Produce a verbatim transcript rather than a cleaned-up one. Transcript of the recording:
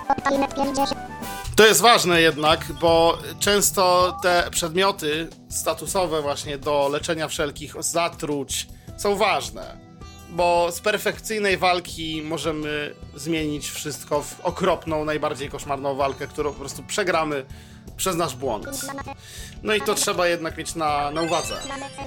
To jest ważne jednak, bo często te przedmioty statusowe właśnie do leczenia wszelkich zatruć są ważne, bo z perfekcyjnej walki możemy zmienić wszystko w okropną, najbardziej koszmarną walkę, którą po prostu przegramy przez nasz błąd. No i to trzeba jednak mieć na, na uwadze.